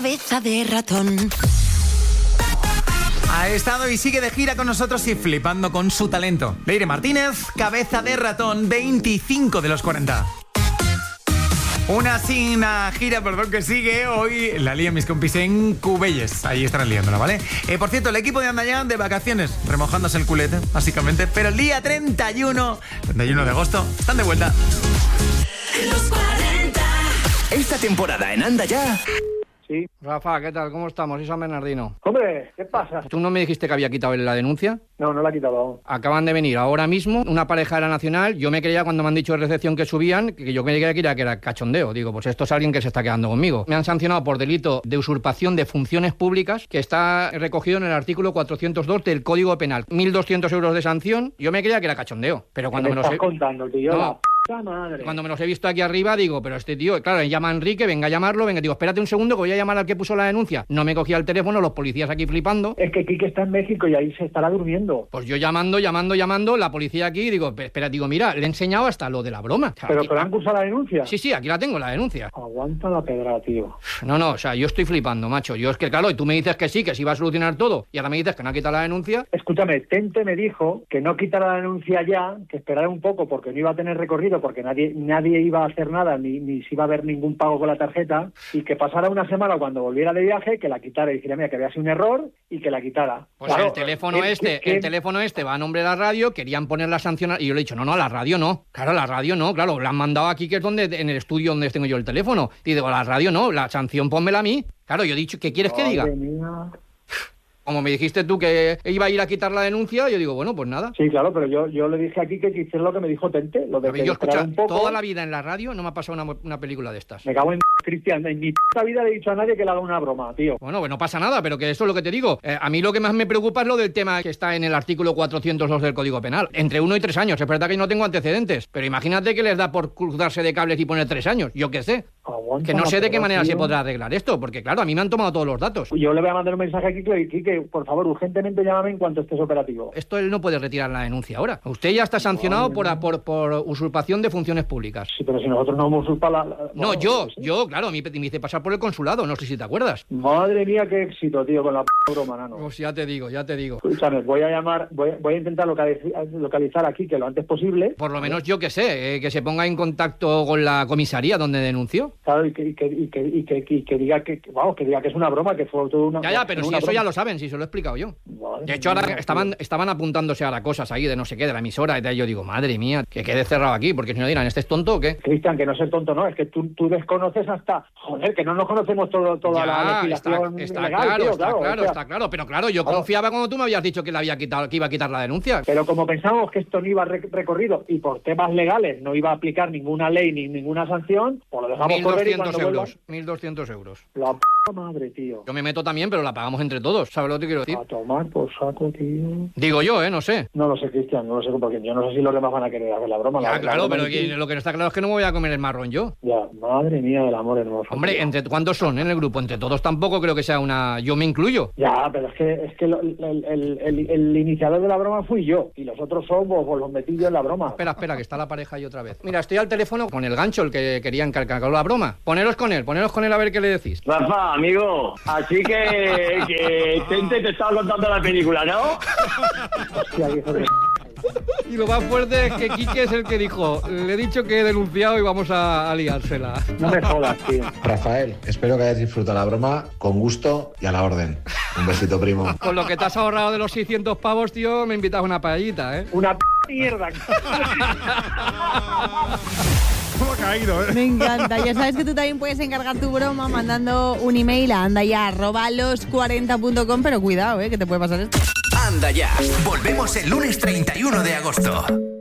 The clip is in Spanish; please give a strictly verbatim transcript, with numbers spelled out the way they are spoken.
Cabeza de ratón. Ha estado y sigue de gira con nosotros y flipando con su talento. Leire Martínez, Cabeza de ratón, veinticinco de los cuarenta. Una sin una gira, perdón, que sigue. Hoy la lían mis compis en Cubelles. Ahí estarán liándola, ¿vale? Eh, por cierto, el equipo de Anda Ya de vacaciones, remojándose el culete, básicamente. Pero el día treinta y uno, treinta y uno de agosto, están de vuelta. Los cuarenta. Esta temporada en Anda Ya. Sí. Rafa, ¿qué tal? ¿Cómo estamos? Soy San Bernardino. Hombre, ¿qué pasa? ¿Tú no me dijiste que había quitado la denuncia? No, no la he quitado aún. Acaban de venir ahora mismo una pareja de la Nacional. Yo me creía cuando me han dicho de recepción que subían, que yo me creía que era, que era cachondeo. Digo, pues esto es alguien que se está quedando conmigo. Me han sancionado por delito de usurpación de funciones públicas, que está recogido en el artículo cuatrocientos dos del Código Penal. mil doscientos euros de sanción. Yo me creía que era cachondeo. Pero cuando ¿Qué me, me los estás he... contando, tío? No. La p*** madre. Cuando me los he visto aquí arriba, digo, pero este tío, claro, llama a Enrique, venga a llamarlo, venga, digo, espérate un segundo que voy a llamar al que puso la denuncia. No me cogía el teléfono, los policías aquí flipando. Es que Quique está en México y ahí se estará durmiendo. Pues yo llamando, llamando, llamando, la policía aquí, digo, espera, digo, mira, le he enseñado hasta lo de la broma. O sea, ¿Pero aquí... te le han cursado la denuncia? Sí, sí, aquí la tengo, la denuncia. Aguanta la pedra, tío. No, no, o sea, yo estoy flipando, macho. Yo es que, claro, y tú me dices que sí, que sí va a solucionar todo, y ahora me dices que no ha quitado la denuncia. Escúchame, Tente me dijo que no quitara la denuncia ya, que esperara un poco porque no iba a tener recorrido, porque nadie nadie iba a hacer nada, ni, ni si iba a haber ningún pago con la tarjeta, y que pasara una semana cuando volviera de viaje, que la quitara y dijera, mira, que había sido un error, y que la quitara. Pues claro, el teléfono ¿qué, este, qué, el teléfono este va a nombre de la radio, querían poner la sanción, y yo le he dicho, no, no, a la radio no. Claro, a la radio no, claro, la han mandado aquí, que es donde, en el estudio donde tengo yo el teléfono. Y digo, a la radio no, la sanción pónmela a mí. Claro, yo he dicho, ¿qué quieres que diga? Mía. Como me dijiste tú que iba a ir a quitar la denuncia, yo digo, bueno, pues nada. Sí, claro, pero yo, yo le dije aquí que hiciera lo que me dijo Tente, lo de que Yo escucha, un poco. toda la vida en la radio no me ha pasado una, una película de estas. Me cago en Cristian, en mi puta vida le he dicho a nadie que le haga una broma, tío. Bueno, pues no pasa nada, pero que eso es lo que te digo. Eh, a mí lo que más me preocupa es lo del tema que está en el artículo cuatrocientos dos del Código Penal. Entre uno y tres años. Es verdad que yo no tengo antecedentes, pero imagínate que les da por cruzarse de cables y poner tres años. Yo qué sé. Aguanta que no sé de qué manera tío. se podrá arreglar esto, porque claro, a mí me han tomado todos los datos. Yo le voy a mandar un mensaje a Kike y Kike, por favor, urgentemente llámame en cuanto estés operativo. Esto él no puede retirar la denuncia ahora. Usted ya está sancionado por, por, por usurpación de funciones públicas. Sí, pero si nosotros no hemos usurpado la... la no, bueno, yo, no sé. yo, claro, me, me hice pasar por el consulado, no sé si te acuerdas. Madre mía, qué éxito, tío, con la p*** broma, nano. Pues ya te digo, ya te digo. Escúchame, voy a llamar, voy, voy a intentar localizar, localizar a Kike lo antes posible. Por lo menos yo que sé, eh, que se ponga en contacto con la comisaría donde denunció. Claro, y que, y que, y que, y que, y que diga que, vamos, que diga que es una broma, que fue todo una... Ya, ya, pero si una eso broma. ya lo saben, si se lo he explicado yo. Madre De hecho, ahora mía, estaban, tío. estaban apuntándose ahora cosas ahí de no sé qué, de la emisora, y tal. Yo digo, madre mía, que quede cerrado aquí, porque si no dirán, ¿este es tonto o qué? Cristian, que no ser tonto, no, es que tú, tú desconoces hasta... Joder, que no nos conocemos todo, toda Ya, la está, legislación está legal, claro, tío, está claro, claro, o sea, está claro, pero claro, yo claro. confiaba cuando tú me habías dicho que le había quitado, que iba a quitar la denuncia. Pero como pensábamos que esto no iba re- recorrido y por temas legales no iba a aplicar ninguna ley ni ninguna sanción, pues lo dejamos mil correr y doscientos cuando vuelva... euros, mil doscientos euros. La p*** madre, tío. Yo me meto también, pero la pagamos entre todos, ¿sabes lo que te quiero decir? A tomar por saco, tío. Digo yo, ¿eh? No sé. No lo sé, Cristian, no lo sé, porque yo no sé si los demás van a querer hacer la broma. Ya, la, claro, la broma pero en que, sí. lo que no está claro es que no me voy a comer el marrón yo. Ya, madre mía del amor hermoso. Hombre, tío. ¿entre cuántos son en el grupo? Entre todos tampoco creo que sea una... Yo me incluyo. Ya, pero es que, es que lo- el, el, el, el iniciador de la broma fui yo, y los otros son, pues, pues los metí yo en la broma. Espera, espera, que está la pareja ahí otra vez. Mira, estoy al teléfono con el gancho, el que querían cargar la broma. Poneros con él, poneros con él a ver qué le decís. Rafa, amigo, así que, que Tente te estaba contando la película, ¿no? Hostia, hijo de... Y lo más fuerte es que Quique es el que dijo, le he dicho que he denunciado y vamos a, a liársela. No me jodas, tío. Rafael, espero que hayas disfrutado la broma con gusto y a la orden. Un besito, primo. Con lo que te has ahorrado de los seiscientos pavos, tío, me invitas a una paellita, ¿eh? Una p mierda. ¿Cómo ha caído, eh? Me encanta. Ya sabes que tú también puedes encargar tu broma mandando un email a andaya arroba los cuarenta punto com, pero cuidado, eh, que te puede pasar esto. Anda Ya. Volvemos el lunes treinta y uno de agosto.